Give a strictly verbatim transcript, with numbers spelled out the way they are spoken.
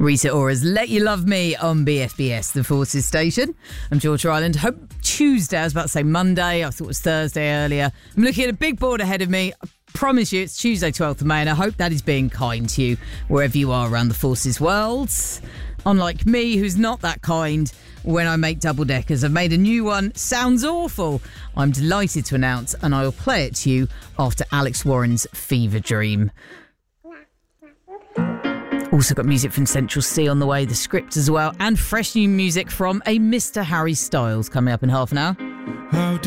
Rita Ora's Let You Love Me on B F B S, the Forces station. I'm Georgia Island. Hope Tuesday, I was about to say Monday, I thought it was Thursday earlier. I'm looking at a big board ahead of me. I promise you it's Tuesday twelfth of May, and I hope that is being kind to you wherever you are around the Forces world. Unlike me, who's not that kind when I make double deckers. I've made a new one. Sounds awful. I'm delighted to announce, and I will play it to you after Alex Warren's Fever Dream. Also got music from Central C on the way, the script as well, and fresh new music from a Mister Harry Styles coming up in half an hour. How